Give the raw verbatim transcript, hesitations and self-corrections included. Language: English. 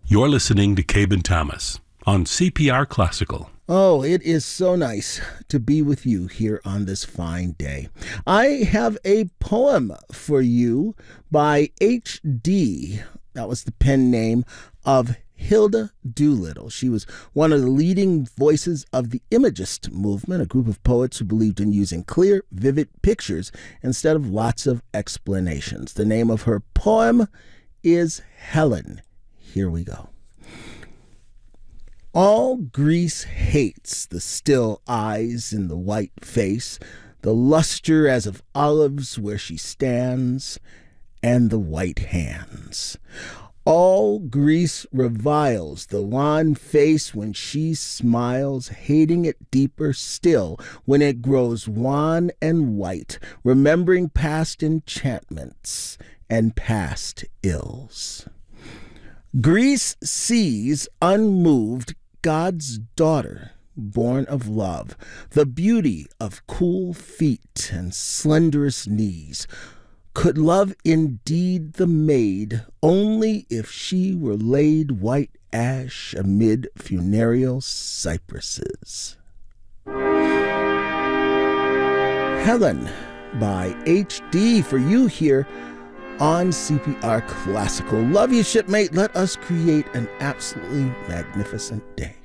You're listening to Cabe Thomas on C P R Classical. Oh, it is so nice to be with you here on this fine day. I have a poem for you by H D. That was the pen name of Hilda Doolittle. She was one of the leading voices of the Imagist movement, a group of poets who believed in using clear, vivid pictures instead of lots of explanations. The name of her poem is Helen. Here we go. All Greece hates the still eyes in the white face, the luster as of olives where she stands, and the white hands. All Greece reviles the wan face when she smiles, hating it deeper still when it grows wan and white, remembering past enchantments and past ills. Greece sees unmoved God's daughter, born of love, the beauty of cool feet and slenderous knees. Could love indeed the maid only if she were laid white ash amid funereal cypresses? Helen by H D for you here on C P R Classical. Love you, shipmate. Let us create an absolutely magnificent day.